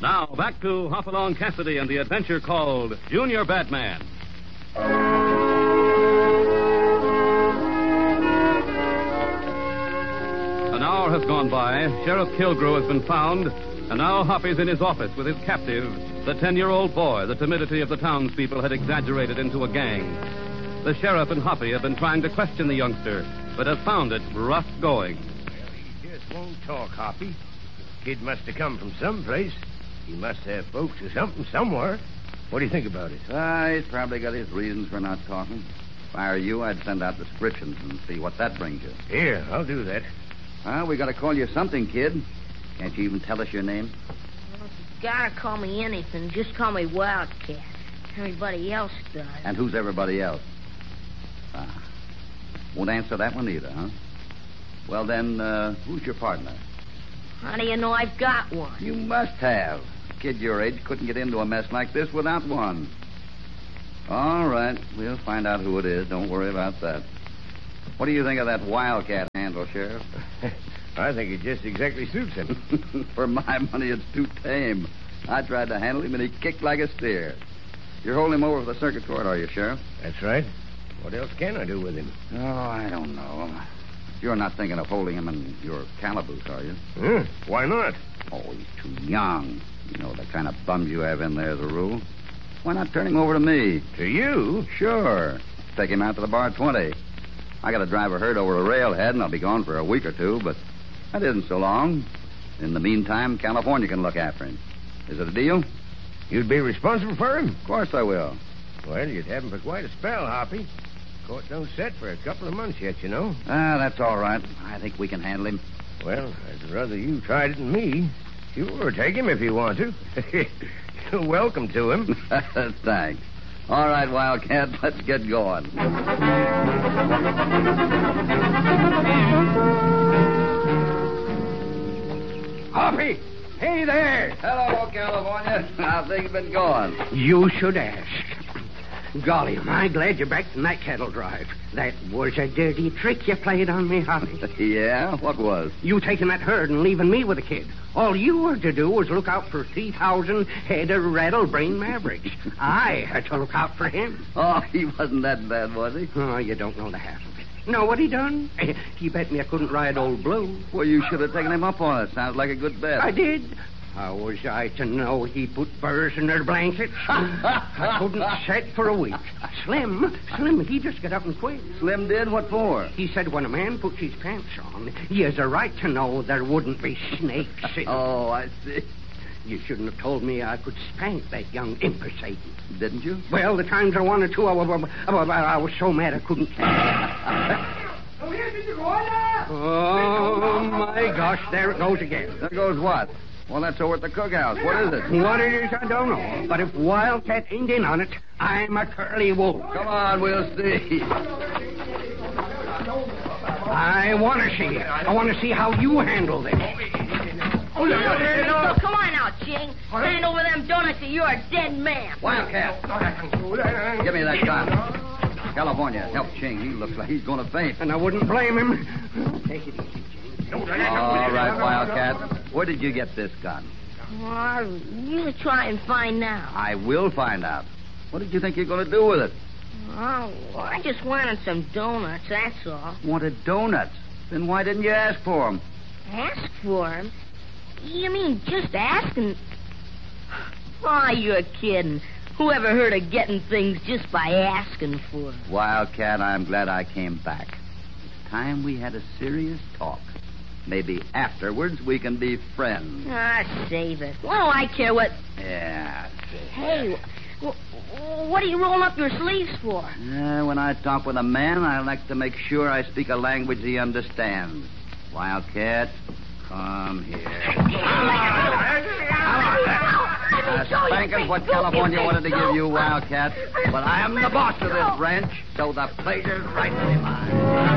Now, back to Hopalong Cassidy and the adventure called Junior Batman. An hour has gone by. Sheriff Kilgrew has been found, and now Hoppy's in his office with his captive, the 10-year-old boy the timidity of the townspeople had exaggerated into a gang. The sheriff and Hoppy have been trying to question the youngster, but have found it rough going. Well, he just won't talk, Hoppy. Kid must have come from someplace. He must have folks or something somewhere. What do you think about it? He's probably got his reasons for not talking. If I were you, I'd send out descriptions and see what that brings you. Here, I'll do that. Well, we got to call you something, kid. Can't you even tell us your name? Well, if you gotta call me anything, just call me Wildcat. Everybody else does. And who's everybody else? Won't answer that one either, huh? Well, then, who's your partner? How do you know I've got one? You must have. A kid your age couldn't get into a mess like this without one. All right, we'll find out who it is. Don't worry about that. What do you think of that Wildcat handle, Sheriff? I think it just exactly suits him. For my money, it's too tame. I tried to handle him, and he kicked like a steer. You're holding him over for the circuit court, are you, Sheriff? That's right. What else can I do with him? Oh, I don't know. You're not thinking of holding him in your calaboose, are you? Why not? Oh, he's too young. You know the kind of bums you have in there as a rule. Why not turn him over to me? To you? Sure. Take him out to the bar at 20. I got to drive a herd over a railhead, and I'll be gone for a week or two, but that isn't so long. In the meantime, California can look after him. Is it a deal? You'd be responsible for him? Of course I will. Well, you'd have him for quite a spell, Hoppy. Court don't set for a couple of months yet, you know. That's all right. I think we can handle him. Well, I'd rather you tried it than me. Sure, take him if you want to. You're welcome to him. Thanks. All right, Wildcat, let's get going. Hoppy! Hey there! Hello, California. How's things been going? You should ask. Golly, am I glad you're back from that cattle drive. That was a dirty trick you played on me, Hoppy. Yeah? What was? You taking that herd and leaving me with the kid. All you were to do was look out for 3,000 head of rattle-brain mavericks. I had to look out for him. Oh, he wasn't that bad, was he? Oh, you don't know the half of it. Know what he done? He bet me I couldn't ride old Blue. Well, you should have taken him up on it. Sounds like a good bet. I did. How was I to know he put burrs in their blankets? I couldn't set for a week. Slim, he just got up and quit. Slim did? What for? He said when a man puts his pants on, he has a right to know there wouldn't be snakes in. Oh, I see. You shouldn't have told me I could spank that young imp of Satan. Didn't you? Well, the times I wanted to, I was so mad I couldn't. Oh, my gosh, there it goes again. There goes what? Well, that's over at the cookhouse. What is it? What it is, I don't know. But if Wildcat ain't in on it, I'm a curly wolf. Come on, we'll see. I want to see it. I want to see how you handle this. Oh, no, come on now, Ching. Hand over them donuts or you're a dead man. Wildcat. Give me that gun. California, help Ching. He looks like he's going to faint. And I wouldn't blame him. Take it easy, Ching. All right, Wildcat. Where did you get this gun? Well, you try and find out. I will find out. What did you think you're going to do with it? Oh, I just wanted some donuts, that's all. Wanted donuts? Then why didn't you ask for them? Ask for them? You mean just asking? Oh, you're kidding. Who ever heard of getting things just by asking for them? Wildcat, I'm glad I came back. It's time we had a serious talk. Maybe afterwards we can be friends. Ah, save it. What do I care what... Yeah. Hey, what are you rolling up your sleeves for? When I talk with a man, I like to make sure I speak a language he understands. Wildcat, come here. Spanking's what California wanted to give you, Wildcat. But I am the boss of this ranch, so the pleasure's rightfully mine.